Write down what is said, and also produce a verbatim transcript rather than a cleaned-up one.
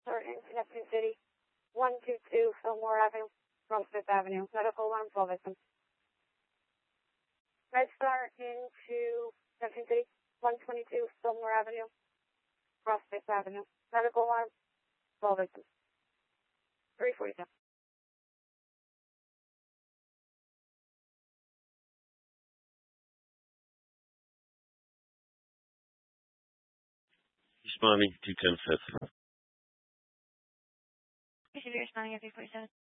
Start in Neptune City, one two two Fillmore Avenue, from Fifth Avenue. Medical alarm, twelve victims. Red Star into Neptune City, one twenty-two Fillmore Avenue, across Fifth Avenue. Medical alarm, twelve victims. three forty-seven. Responding to ten Fifth. You should be responding at three forty-seven.